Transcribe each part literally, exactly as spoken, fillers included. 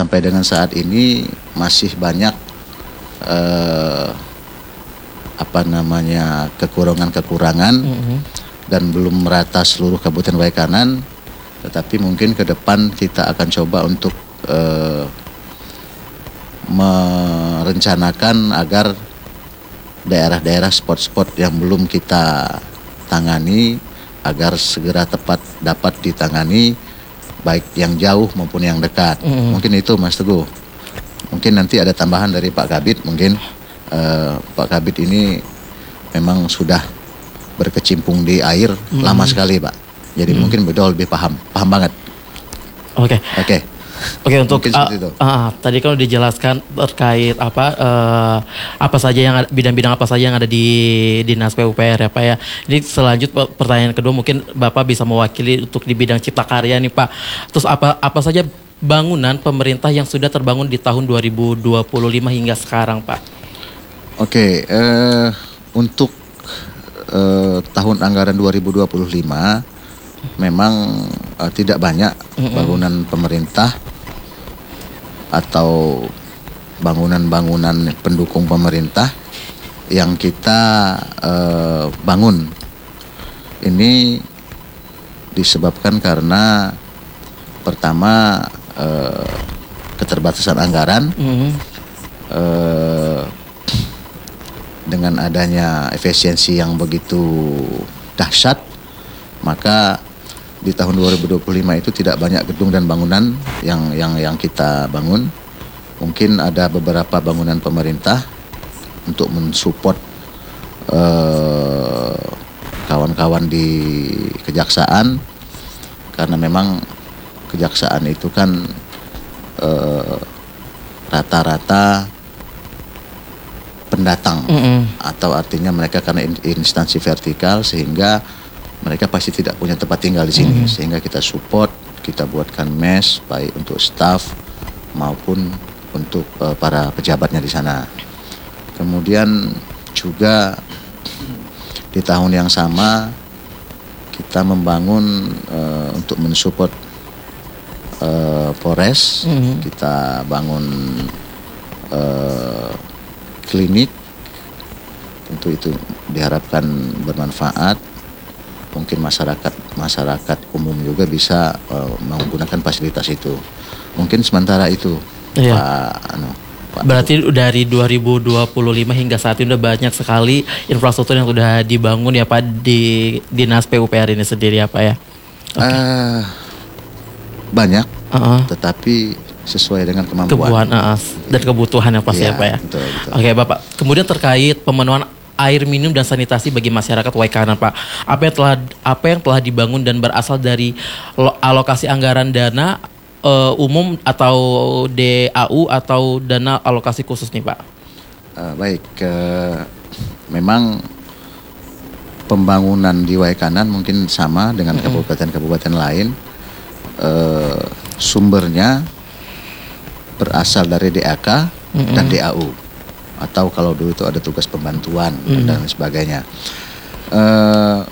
sampai dengan saat ini masih banyak eh, apa namanya kekurangan-kekurangan Mm-hmm. dan belum merata seluruh Kabupaten Waikanan. Tetapi mungkin ke depan kita akan coba untuk eh, merencanakan agar daerah-daerah spot-spot yang belum kita tangani agar segera tepat dapat ditangani, baik yang jauh maupun yang dekat. Mm. Mungkin itu Mas Teguh. Mungkin nanti ada tambahan dari Pak Kabid. Mungkin uh, Pak Kabid ini memang sudah berkecimpung di air mm. lama sekali Pak. Jadi mm. mungkin beliau lebih paham, paham banget. Oke. Okay. Oke. Okay. Oke, untuk uh, itu. uh, tadi kan udah dijelaskan terkait apa uh, apa saja yang ada, bidang-bidang apa saja yang ada di Dinas P U P R ya Pak ya. Ini selanjutnya pertanyaan kedua, mungkin Bapak bisa mewakili untuk di bidang cipta karya nih Pak. Terus apa apa saja bangunan pemerintah yang sudah terbangun di tahun dua ribu dua puluh lima hingga sekarang Pak? Oke, uh, untuk uh, tahun anggaran dua ribu dua puluh lima memang uh, tidak banyak mm-hmm. bangunan pemerintah atau bangunan-bangunan pendukung pemerintah yang kita uh, bangun. Ini disebabkan karena pertama uh, keterbatasan anggaran, mm-hmm. uh, dengan adanya efisiensi yang begitu dahsyat, maka di tahun dua ribu dua puluh lima itu tidak banyak gedung dan bangunan yang yang yang kita bangun. Mungkin ada beberapa bangunan pemerintah untuk mensupport eh, kawan-kawan di kejaksaan, karena memang kejaksaan itu kan eh, rata-rata pendatang, mm-hmm. atau artinya mereka karena instansi vertikal sehingga mereka pasti tidak punya tempat tinggal di sini, mm-hmm. sehingga kita support, kita buatkan mes baik untuk staff maupun untuk uh, para pejabatnya di sana. Kemudian juga di tahun yang sama kita membangun uh, untuk mensupport uh, Polres, mm-hmm. kita bangun uh, klinik, tentu itu diharapkan bermanfaat. Mungkin masyarakat masyarakat umum juga bisa uh, menggunakan fasilitas itu. Mungkin sementara itu, iya. Pak. Anu, Pak. Berarti dari dua ribu dua puluh lima hingga saat ini udah banyak sekali infrastruktur yang sudah dibangun ya Pak di Dinas P U P R ini sendiri ya Pak ya. Okay. Uh, banyak, uh-uh. tetapi sesuai dengan kemampuan, Kebutuhan, uh, dan kebutuhan yang pasti ya, ya Pak ya. Betul, betul. Oke Bapak. Kemudian terkait pemenuhan air minum dan sanitasi bagi masyarakat Waikanan Pak. Apa yang telah apa yang telah dibangun dan berasal dari lo, alokasi anggaran dana uh, umum atau D A U atau dana alokasi khusus nih Pak? Uh, baik, uh, memang pembangunan di Waikanan mungkin sama dengan mm-hmm. kabupaten-kabupaten lain. Uh, sumbernya berasal dari D A K mm-hmm. dan D A U. Atau kalau dulu itu ada tugas pembantuan mm. dan sebagainya. Uh,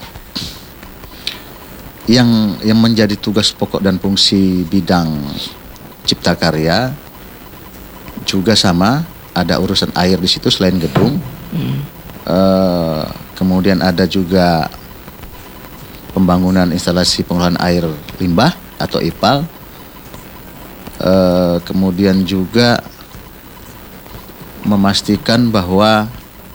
yang yang menjadi tugas pokok dan fungsi bidang cipta karya juga sama, ada urusan air di situ selain gedung. Mm. Uh, kemudian ada juga pembangunan instalasi pengolahan air limbah atau I P A L. Uh, kemudian juga memastikan bahwa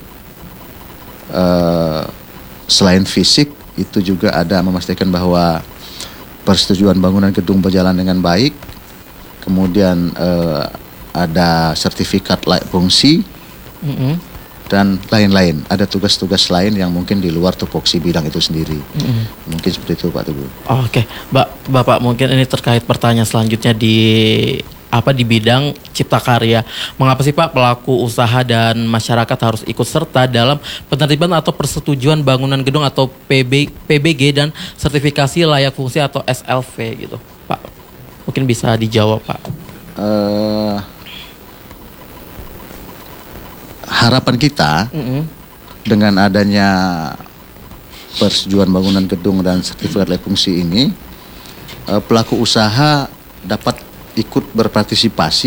uh, selain fisik itu juga ada memastikan bahwa persetujuan bangunan gedung berjalan dengan baik, kemudian uh, ada sertifikat layak fungsi, mm-hmm. dan lain-lain. Ada tugas-tugas lain yang mungkin di luar tupoksi bidang itu sendiri. Mm-hmm. Mungkin seperti itu Pak Teguh. Oh, Oke, okay. Mbak, Bapak mungkin ini terkait pertanyaan selanjutnya di apa di bidang cipta karya. Mengapa sih Pak pelaku usaha dan masyarakat harus ikut serta dalam penertiban atau persetujuan bangunan gedung atau P B, P B G dan sertifikasi layak fungsi atau S L V gitu Pak? Mungkin bisa dijawab Pak. Uh, harapan kita mm-hmm. dengan adanya persetujuan bangunan gedung dan sertifikat layak fungsi ini, uh, pelaku usaha dapat ikut berpartisipasi